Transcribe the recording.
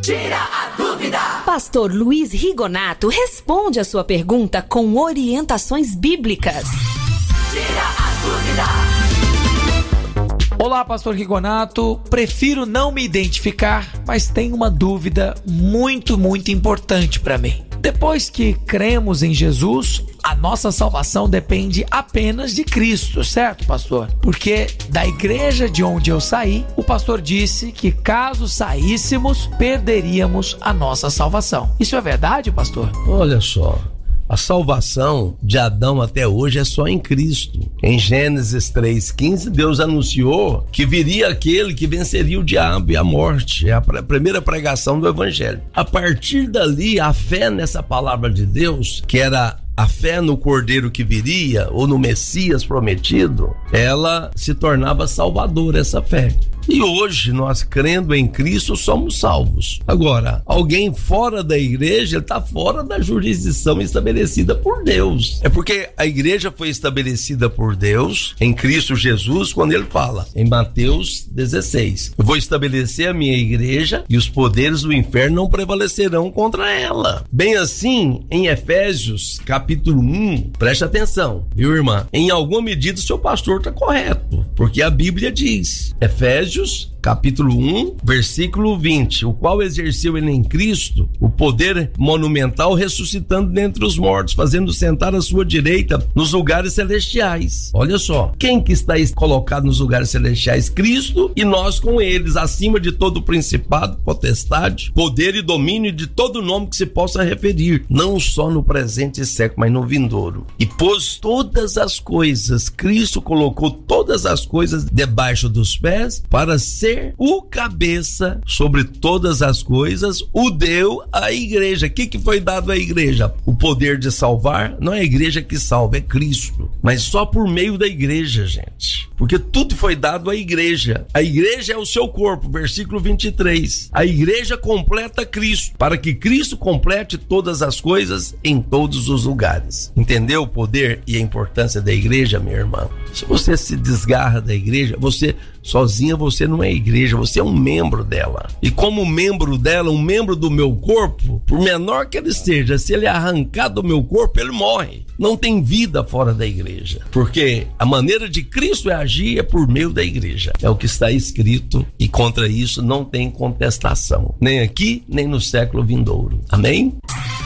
Tira a dúvida. Pastor Luiz Rigonato responde a sua pergunta com orientações bíblicas. Tira a dúvida. Olá, Pastor Rigonato. Prefiro não me identificar, mas tenho uma dúvida muito importante para mim. Depois que cremos em Jesus, a nossa salvação depende apenas de Cristo, certo, pastor? Porque da igreja de onde eu saí, o pastor disse que caso saíssemos, perderíamos a nossa salvação. Isso é verdade, pastor? Olha só, a salvação de Adão até hoje é só em Cristo. Em Gênesis 3,15, Deus anunciou que viria aquele que venceria o diabo e a morte. É a primeira pregação do Evangelho. A partir dali, a fé nessa palavra de Deus, que era a fé no Cordeiro que viria, ou no Messias prometido, ela se tornava salvadora, essa fé. E hoje, nós crendo em Cristo, somos salvos. Agora, alguém fora da igreja, ele está fora da jurisdição estabelecida por Deus. É porque a igreja foi estabelecida por Deus em Cristo Jesus, quando ele fala, em Mateus 16, eu vou estabelecer a minha igreja e os poderes do inferno não prevalecerão contra ela. Bem assim, em Efésios, capítulo 1, preste atenção, viu, irmã? Em alguma medida, o seu pastor está correto, porque a Bíblia diz, Efésios, capítulo 1, versículo 20, o qual exerceu ele em Cristo o poder monumental, ressuscitando dentre os mortos, fazendo sentar à sua direita nos lugares celestiais. Olha só, quem que está colocado nos lugares celestiais? Cristo, e nós com eles, acima de todo principado, potestade, poder e domínio, de todo nome que se possa referir, não só no presente século, mas no vindouro. E pôs todas as coisas, Cristo colocou todas as coisas debaixo dos pés, para ser o cabeça sobre todas as coisas, o deu à igreja. O que foi dado à igreja? O poder de salvar. Não é a igreja que salva, é Cristo, mas só por meio da igreja, gente, porque tudo foi dado à igreja. A igreja é o seu corpo, versículo 23, a igreja completa Cristo, para que Cristo complete todas as coisas em todos os lugares. Entendeu o poder e a importância da igreja, minha irmã? Se você se desgarra da igreja, você sozinha, você não é igreja, você é um membro dela. E como membro dela, um membro do meu corpo, por menor que ele seja, se ele é arrancar do meu corpo, ele morre. Não tem vida fora da igreja. Porque a maneira de Cristo agir é por meio da igreja. É o que está escrito, e contra isso não tem contestação. Nem aqui, nem no século vindouro. Amém?